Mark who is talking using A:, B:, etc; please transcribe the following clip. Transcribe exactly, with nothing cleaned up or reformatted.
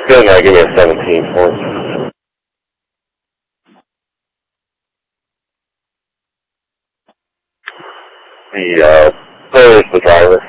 A: Good night, give me a seventeen for it. The, uh, player is the driver.